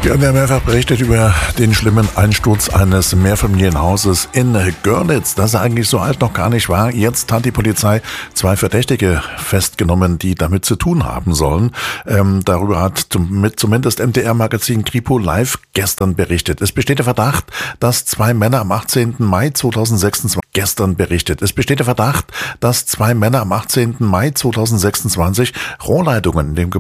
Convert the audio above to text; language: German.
Ja, wir haben mehrfach berichtet über den schlimmen Einsturz eines Mehrfamilienhauses in Görlitz, das eigentlich so alt noch gar nicht war. Jetzt hat die Polizei 2 Verdächtige festgenommen, die damit zu tun haben sollen. Darüber hat zumindest MDR-Magazin Kripo Live gestern berichtet. Es besteht der Verdacht, dass 2 Männer am 18. Mai 2026 Rohrleitungen in dem